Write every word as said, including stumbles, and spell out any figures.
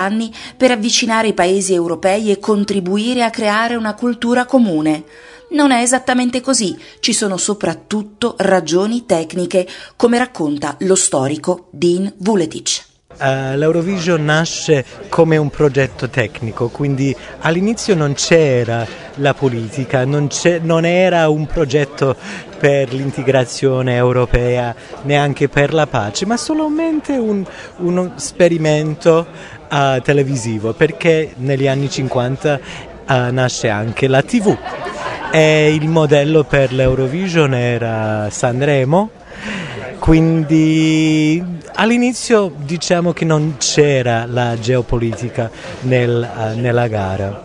anni per avvicinare i paesi europei e contribuire a creare una cultura comune. Non è esattamente così, ci sono soprattutto ragioni tecniche, come racconta lo storico Dean Vuletic. Uh, L'Eurovision nasce come un progetto tecnico, quindi all'inizio non c'era la politica, non, c'è, non era un progetto per l'integrazione europea, neanche per la pace, ma solamente un, uno sperimento uh, televisivo, perché negli anni cinquanta uh, nasce anche la tivù e il modello per l'Eurovision era Sanremo. Quindi all'inizio diciamo che non c'era la geopolitica nel, uh, nella gara.